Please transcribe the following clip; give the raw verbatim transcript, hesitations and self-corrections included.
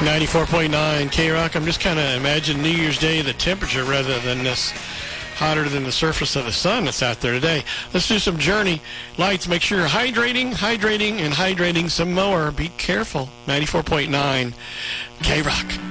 ninety-four point nine K-Rock. I'm just kind of imagining New Year's Day, the temperature rather than this hotter than the surface of the sun that's out there today. Let's do some Journey lights. Make sure you're hydrating, hydrating, and hydrating some more. Be careful. ninety-four point nine K-Rock.